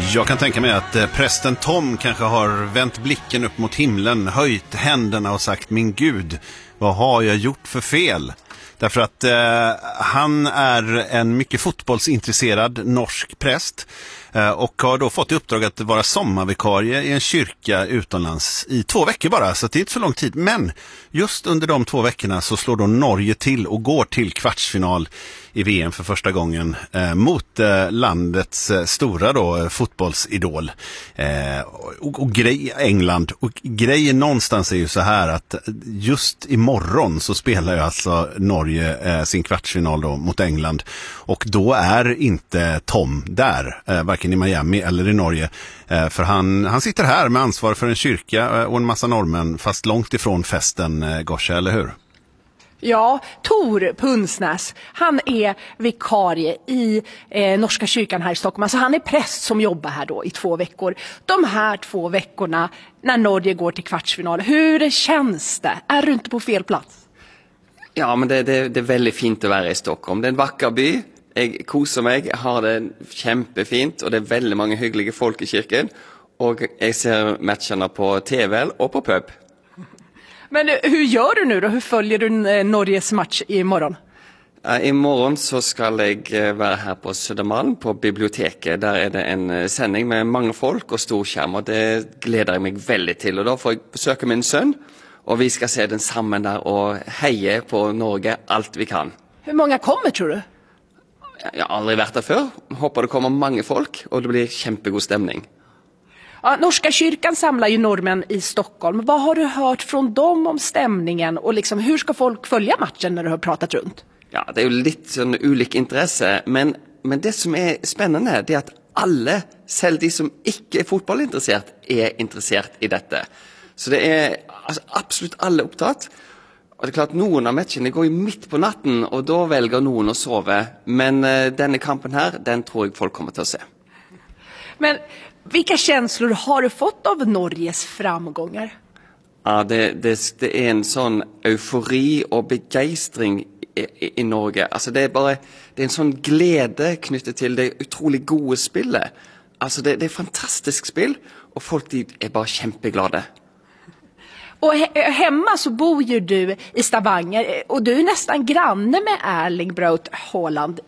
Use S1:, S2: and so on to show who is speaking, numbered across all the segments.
S1: Jag kan tänka mig att prästen Tom kanske har vänt blicken upp mot himlen, höjt händerna och sagt: min Gud, vad har jag gjort för fel? Därför att han är en mycket fotbollsintresserad norsk präst och har då fått i uppdrag att vara sommarvikarie i en kyrka utomlands i 2 veckor bara, så det är inte så lång tid. Men just under de 2 veckorna så slår då Norge till och går till kvartsfinal i VM för första gången mot landets stora då, fotbollsidol och England. Och grejen någonstans är ju så här att just imorgon så spelar ju alltså Norge sin kvartsfinal då mot England, och då är inte Tom där, varken i Miami eller i Norge, för han sitter här med ansvar för en kyrka och en massa norrmän, fast långt ifrån festen, Gorsa, eller hur?
S2: Ja, Tor Pundsnäs, han är vikarie i Norska kyrkan här i Stockholm. Alltså han är präst som jobbar här då i 2 veckor. De här 2 veckorna när Norge går till kvartsfinal, hur känns det? Är du inte på fel plats?
S3: Ja, men det är väldigt fint att vara i Stockholm. Det är en vacker by. Jag koser mig, jag har det kämpefint och det är väldigt många hyggliga folk i kyrkan. Och jag ser matcherna på TV och på pub.
S2: Men hur gör du nu då? Hur följer du Norges match imorgon?
S3: Imorgon så ska jag vara här på Södermalm på biblioteket. Där är det en sändning med många folk och stor skärm, och det gläder jag mig väldigt till. Och då får jag besöka min son och vi ska se den samman där och heja på Norge allt vi kan.
S2: Hur många kommer, tror du?
S3: Jag har aldrig varit där förr. Hoppas det kommer många folk och det blir kämpegod stämning.
S2: Ja, Norska kyrkan samlar ju norrmän i Stockholm. Vad har du hört från dem om stämningen och liksom, hur ska folk följa matchen när du har pratat runt?
S3: Ja, det är ju lite sån olika intresse, men det som är spännande är att alla, selv de som inte är fotbollintresserade, är intresserade i detta. Så det är alltså absolut alla upptatt. Och det är klart, någon av matcherna går ju mitt på natten och då väljer någon att sova. Men denna kampen här, den tror jag folk kommer att se.
S2: Men vilka känslor har du fått av Norges framgångar?
S3: Ja, det är en sån eufori och begeistring i Norge. Alltså det är en sån glädje knyttet till det otroligt goda spelet. Alltså det är fantastiskt spel och folk är bara kämpeglada.
S2: Och hemma så bor ju du i Stavanger och du är nästan granne med Erling Braut Haaland.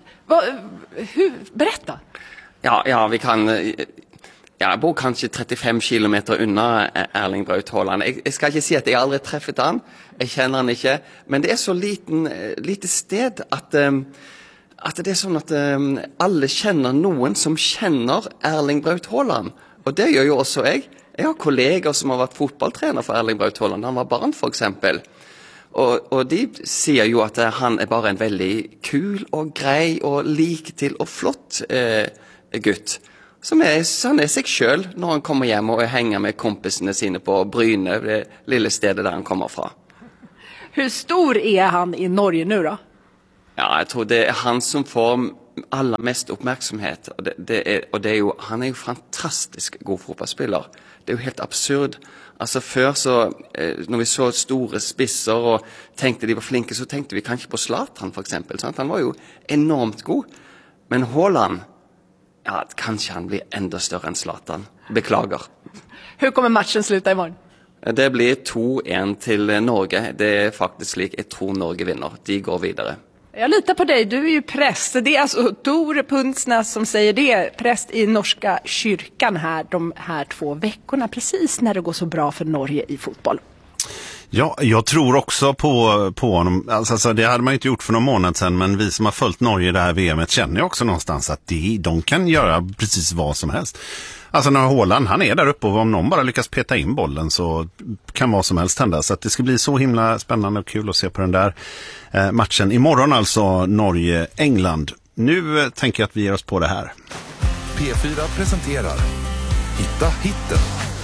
S2: Berätta.
S3: Ja, vi kan... Jag bor kanske 35 kilometer unna Erling Braut Haaland. Jag ska inte säga att jag aldrig träffat han. Jag känner han inte. Men det är så lite sted att det är så att alla känner någon som känner Erling Braut Haaland. Och det gör ju också jag. Jag har kollegor som har varit fotbolltränare för Erling Braut Haaland. Han var barn för exempel. Och de ser ju att han är bara en väldigt kul och grej och lik till och flott gutt. Han är sig själv när han kommer hem och hänger med kompisarna sina på Bryne, det lilla stället där han kommer från.
S2: Hur stor är han i Norge nu då?
S3: Ja, jag tror det är han som får allra mest uppmärksamhet. Han är ju fantastisk god fotbollsspelare. Det är ju helt absurd. Alltså för så, när vi såg stora spisser och tänkte de var flinka, så tänkte vi kanske på Zlatan för exempel. Så han var ju enormt god. Men Haaland, ja, kanske han blir ändå större än Zlatan. Beklagar.
S2: Hur kommer matchen sluta imorgon?
S3: Det blir 2-1 till Norge. Det är faktiskt lik. Jag tror Norge vinner. De går vidare.
S2: Jag litar på dig. Du är ju präst. Det är alltså Tor Pundsnäs som säger det. Präst i Norska kyrkan här de här 2 veckorna. Precis när det går så bra för Norge i fotboll.
S1: Ja, jag tror också på honom. Alltså, det hade man inte gjort för någon månad sedan, men vi som har följt Norge i det här VMet känner ju också någonstans att de kan göra precis vad som helst. Alltså när Haaland, han är där uppe, och om någon bara lyckas peta in bollen så kan vad som helst hända. Så att det ska bli så himla spännande och kul att se på den där matchen. Imorgon alltså Norge-England. Nu tänker jag att vi ger oss på det här.
S4: P4 presenterar Hitta hitten.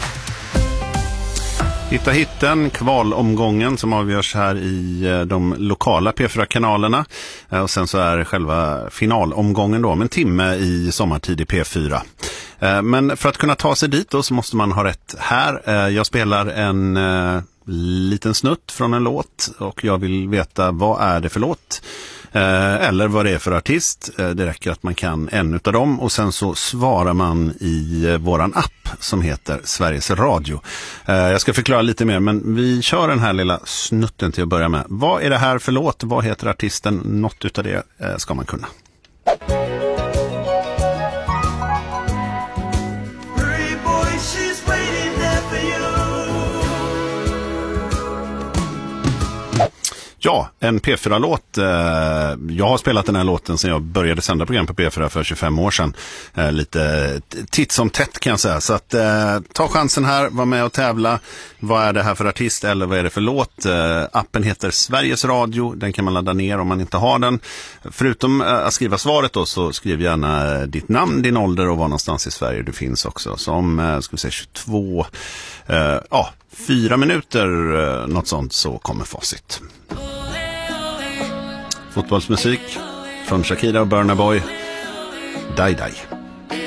S1: Hitta hitten, kvalomgången som avgörs här i de lokala P4-kanalerna. Och sen så är själva finalomgången då om en timme i sommartid i P4. Men för att kunna ta sig dit då så måste man ha rätt här. Jag spelar en liten snutt från en låt och jag vill veta vad är det för låt. eller vad det är för artist. Det räcker att man kan en utav dem och sen så svarar man i våran app som heter Sveriges Radio. Jag ska förklara lite mer, men vi kör den här lilla snutten till att börja med. Vad är det här för låt? Vad heter artisten? Något utav det ska man kunna. Ja, en P4-låt. Jag har spelat den här låten sedan jag började sända program på P4 för 25 år sedan. Lite titt som tätt kan jag säga. Så att ta chansen här, var med och tävla. Vad är det här för artist eller vad är det för låt? Appen heter Sveriges Radio. Den kan man ladda ner om man inte har den. Förutom att skriva svaret då, så skriv gärna ditt namn, din ålder och var någonstans i Sverige du finns också. Så om, ska vi säga 22, 4 minuter, något sånt, så kommer facit. Fotbollsmusik från Shakira och Burna Boy. Die Die.